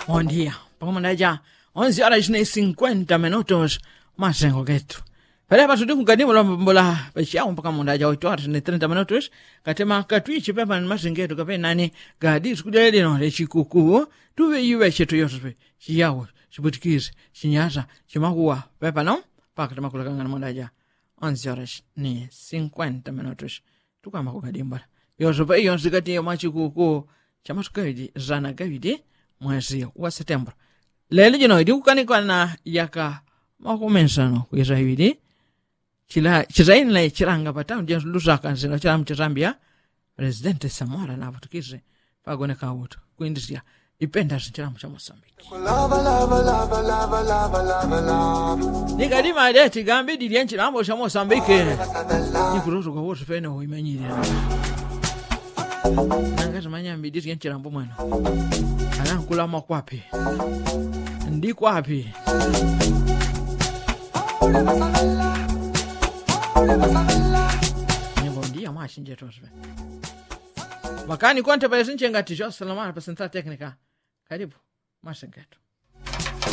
Bom dia. Pakamanda ja 11:50 minutos masengo ketu. Pale pa tudu kukadimu la mbola pachao mpaka munda ja 8:30 minutos katema katwichi pepa masengetu kapenani gadi skudele no lechikuku tuve yiwe chetu yote chiyawo chibutikize chinyaza chimakuwa pepa no pakatema kulakangana munda ja 11:50 minutos tukama kukadimba yote pa iyo zikati machikuku chamatukaidi zana gavidi mwezi wa Septemba. Lelo jino idi kukanikana yaka makomensano kuisa ibidi chirainle chiranga patao ndia lusaka nzinga chiram chirambia Presidente Samora na Portuguese pagone kawuto kuindisia ipenda chiram cha Mozambique. Nikadima leti gambi dili chirambo cha Mozambique. Nikuruto kwa wote fene hoimanyirira. Nanga manyambi dili chirambo mwana. Kula makwapi ndi kwapi nyimbo ndia mashinje tosbe makani kwante pale sinche ngati jo salamana pa central technica karibu mashingeto